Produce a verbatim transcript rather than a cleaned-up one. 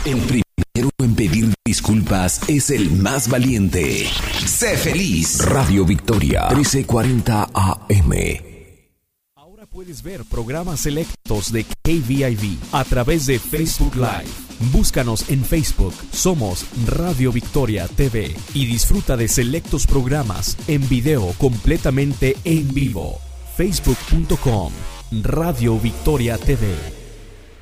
El primero en pedir disculpas es el más valiente. Sé feliz. Radio Victoria, trece cuarenta A M. Ahora puedes ver programas selectos de K V I V a través de Facebook Live. Búscanos en Facebook, somos Radio Victoria T V y disfruta de selectos programas en video completamente en vivo. facebook punto com Radio Victoria T V.